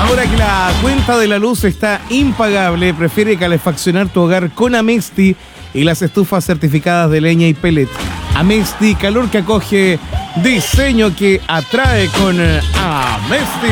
Ahora que la cuenta de la luz está impagable, prefiere calefaccionar tu hogar con Amesti y las estufas certificadas de leña y pellet. Amesti, calor que acoge, diseño que atrae con Amesti.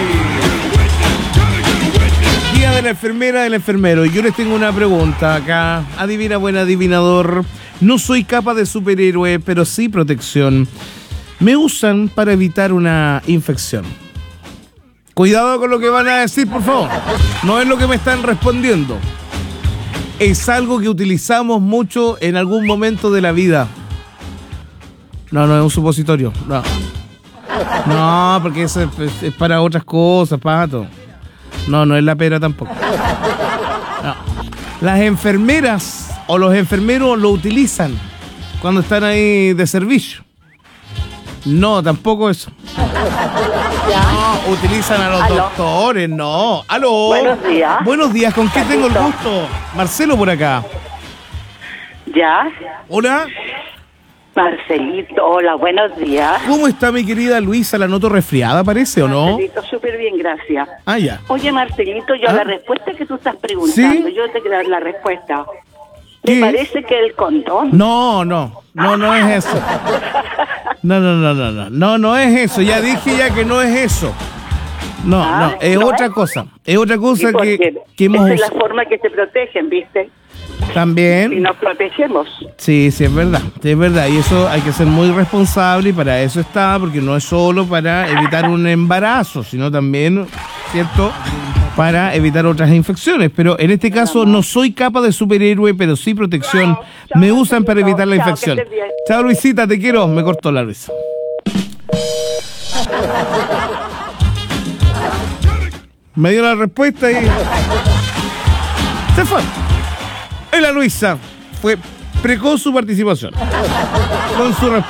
Día de la enfermera, del enfermero. Yo les tengo una pregunta acá. Adivina, buen adivinador. No soy capa de superhéroe, pero sí protección. Me usan para evitar una infección. Cuidado con lo que van a decir, por favor. No es lo que me están respondiendo. Es algo que utilizamos mucho en algún momento de la vida. No es un supositorio. No, porque eso es para otras cosas, pato. No es la pera tampoco. No. Las enfermeras o los enfermeros lo utilizan cuando están ahí de servicio. No, tampoco eso. No, utilizan a los doctores, no. ¡Aló! Buenos días. Buenos días, ¿con qué tengo el gusto? Marcelo por acá. ¿Ya? Hola. Marcelito, hola, buenos días. ¿Cómo está mi querida Luisa? ¿La noto resfriada, parece, o no? Marcelito, súper bien, gracias. Ah, ya. Oye, Marcelito, yo la respuesta que tú estás preguntando, ¿Sí? yo te quiero dar la respuesta. ¿Qué? ¿Te parece que el condón? No es eso. No es eso. Ya dije ya que no es eso. No, es ¿no otra es? cosa. Es otra cosa ¿Y por qué? que hemos Esa es la forma que se protegen, ¿viste? Y también. nos protegemos. Sí, es verdad. Y eso hay que ser muy responsable y para eso está, porque no es solo para evitar un embarazo, sino también, ¿cierto?, para evitar otras infecciones. Pero en este caso no soy capa de superhéroe, pero sí protección. Me usan para evitar la infección. que estés bien. Chao, Luisita, te quiero. Me cortó la risa. Me dio la respuesta y se fue. Y la Luisa fue precoz su participación con su respuesta.